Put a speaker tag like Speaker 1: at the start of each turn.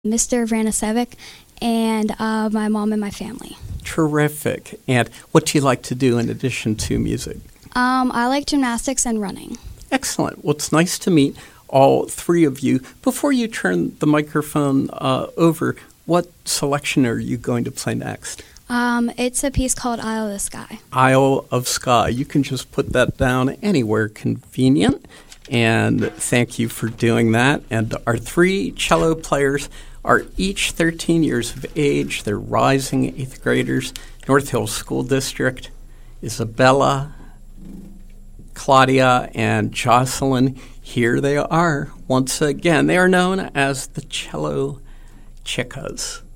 Speaker 1: Mr. Vranisevic, and my mom and my family.
Speaker 2: Terrific. And what do you like to do in addition to music?
Speaker 1: I like gymnastics and running.
Speaker 2: Excellent. Well, it's nice to meet all three of you. Before you turn the microphone over, what selection are you going to play next?
Speaker 1: It's a piece called Isle of the Sky.
Speaker 2: Isle of Sky. You can just put that down anywhere convenient. And thank you for doing that. And our three cello players are each 13 years of age. They're rising 8th graders, North Hills School District. Isabella, Claudia, and Jocelyn, here they are once again. They are known as the Cello Chicas.